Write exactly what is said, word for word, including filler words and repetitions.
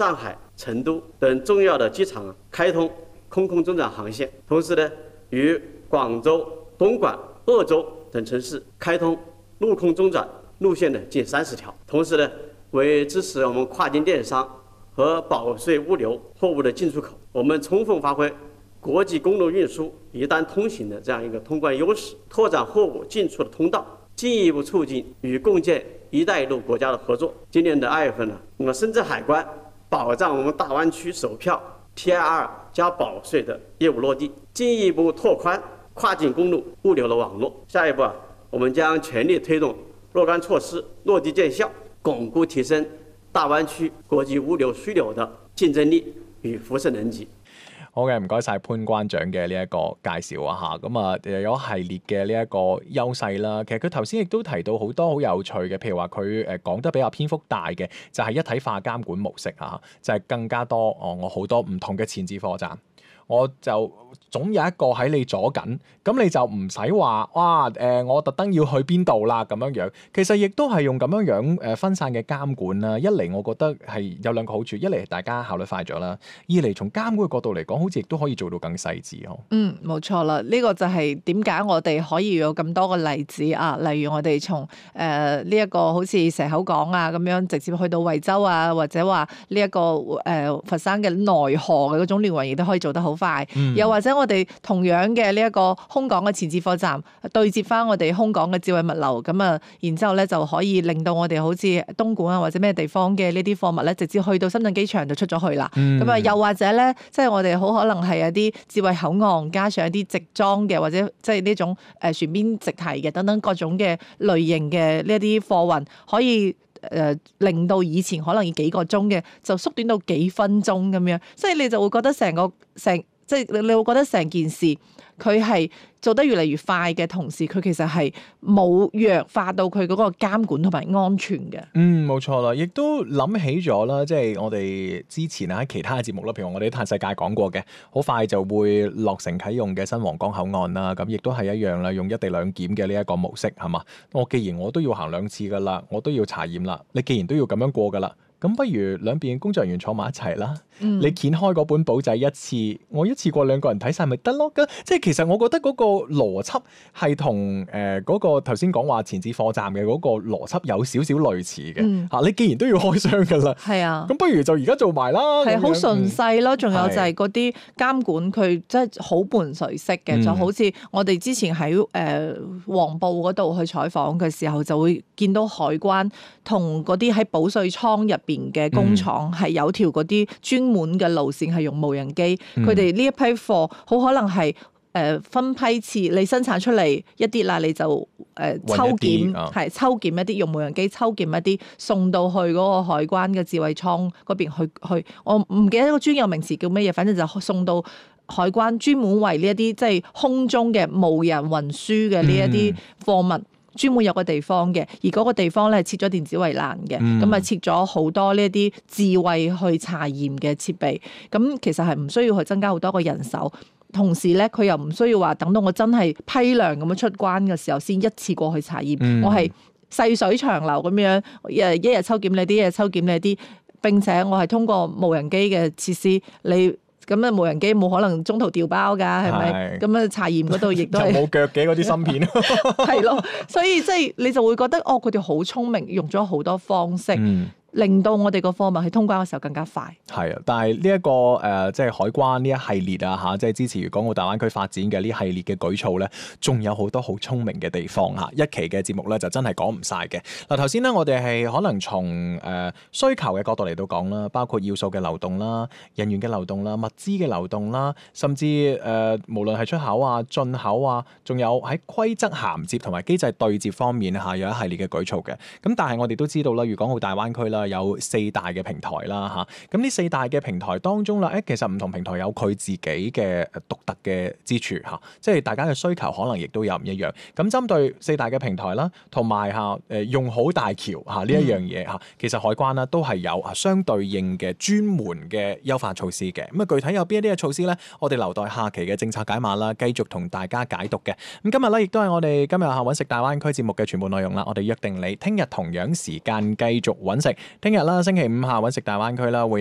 上海、成都等重要的机场开通空空中转航线，同时呢，与广州、东莞、鄂州等城市开通陆空中转路线的近三十条。同时呢，为支持我们跨境电商和保税物流货物的进出口，我们充分发挥国际公路运输一单通行的这样一个通关优势，拓展货物进出的通道，进一步促进与共建“一带一路”国家的合作。今年的二月份呢，那么深圳海关保障我们大湾区首票 T I R 加保税的业务落地，进一步拓宽跨境公路物流的网络。下一步啊，我们将全力推动若干措施落地见效，巩固提升大灣區國際物流樞紐的競爭力與輻射能級。 好嘅，唔該晒潘關長嘅呢一個介紹啊嚇，咁啊又有一系列嘅呢一個優勢啦。其實佢頭先亦都提到好多好有趣嘅，譬如話佢誒講得比較篇幅大嘅，就係一體化監管模式啊，就係更加多哦，我好多唔同嘅前置貨站。我就總有一個喺你左緊，咁你就唔使話哇誒、呃，我特登要去邊度啦咁樣樣。其實亦都係用咁樣樣誒分散嘅監管啦。一嚟我覺得係有兩個好處，一嚟大家效率快咗啦，二嚟從監管嘅角度嚟講，好似亦都可以做到更細緻呵。 嗯，冇錯啦，呢、這個就係點解我哋可以有咁多個例子啊？例如我哋從誒呢一個好似蛇口港啊咁樣，直接去到惠州啊，或者話呢一個誒、呃、佛山嘅內河嘅嗰種聯運，亦都可以做得好快。嗯、又或者我哋同樣嘅呢一個空港嘅前置貨站對接翻我哋空港嘅智慧物流，咁啊，然之後咧就可以令到我哋好似東莞啊或者咩地方嘅呢啲貨物咧，直接去到深圳機場就出咗去啦。咁啊、嗯，又或者咧，即係我哋好可能係一啲智慧口岸加上一啲直裝嘅，或者即係呢種誒船邊直提嘅等等各種嘅類型嘅呢一啲貨運，可以誒、呃、令到以前可能要幾個鐘嘅，就縮短到幾分鐘咁樣，所以你就會覺得成個成。即係你你會覺得成件事佢係做得越嚟越快嘅同時，佢其實係冇弱化到佢嗰個監管同埋安全嘅。 嗯，冇錯啦，亦都諗起咗啦，即係我哋之前喺其他嘅節目啦，譬如我哋啲嘆世界講過嘅，好快就會落成啟用嘅新皇崗口岸啦，咁亦都係一樣啦，用一地兩檢嘅呢一個模式係嘛？我既然我都要行兩次㗎啦，我都要查驗啦，你既然都要咁樣過㗎啦。咁不如兩邊工作人員坐埋一齊啦，嗯、你掀開嗰本簿仔一次，我一次過兩個人睇晒咪得咯？咁即係其實我覺得嗰個邏輯係同誒嗰個頭先講話前置貨站嘅嗰個邏輯有少少類似嘅嚇、嗯啊。你既然都要開箱㗎啦，係啊，咁不如就而家做埋啦。係好順勢咯，仲、嗯、有就係嗰啲監管佢真係好伴隨式嘅，嗯、就好似我哋之前喺誒、呃、黃埔嗰度去採訪嘅時候，就會見到海關同嗰啲喺保稅倉入嘅工廠係有條嗰啲專門嘅路線係用無人機，佢哋呢一批貨好可能係誒、呃、分批次，你生產出嚟一啲啦，你就誒、呃、抽檢係、哦、抽檢一啲用無人機抽檢一啲送到去嗰個海關嘅智慧倉嗰邊去去，我唔記得個專有名詞叫乜嘢，反正就送到海關專門為呢一啲即係空中嘅無人運輸嘅呢一啲貨物。嗯專門有個地方嘅，而嗰個地方咧係設咗電子圍欄嘅，咁啊、嗯、設咗好多呢一啲智慧去查驗嘅設備，咁其實係唔需要去增加好多個人手，同時咧佢又唔需要話等到我真係批量咁樣出關嘅時候先一次過去查驗，嗯、我係細水長流咁樣，誒一日抽檢你啲，一日抽檢你啲，並且我係通過無人機嘅設施你。咁啊，無人機冇可能中途調包㗎，係咪？咁啊，查驗嗰度亦都係冇腳嘅嗰啲芯片， 係咯。所以即係你就會覺得，哦，佢哋好聰明，用咗好多方式。嗯令到我哋個貨物喺通關嘅時候更加快。 係啊，但係呢一個誒、呃，即係海關呢一系列啊嚇，即係支持粵港澳大灣區發展嘅呢系列嘅舉措咧，仲有好多好聰明嘅地方嚇。一期嘅節目咧就真係講唔晒嘅。嗱，頭先咧我哋係可能從誒、呃、需求嘅角度嚟到講啦，包括要素嘅流動啦、人員嘅流動啦、物資嘅流動啦，甚至誒、呃、無論係出口啊、進口啊，仲有喺規則銜接同埋機制對接方面嚇，有一系列嘅舉措嘅。咁但係我哋都知道啦，粵港澳大灣區啦，有四大嘅平台啦嚇，咁呢四大嘅平台當中啦，誒其實唔同平台有佢自己嘅獨特嘅之處嚇，即係大家嘅需求可能亦都有唔一樣。咁針對四大嘅平台啦，同埋嚇誒用好大橋嚇呢一樣嘢嚇，其實海關啦都係有啊相對應嘅專門嘅優化措施嘅。咁啊具體有邊一啲嘅措施咧？我哋留待下期嘅政策解碼啦，繼續同大家解讀嘅。咁今日咧亦都係我哋今日下揾食大灣區節目嘅全部內容啦。我哋約定你聽日同樣時間繼續揾食。聽日啦，星期五下揾食大灣區啦，會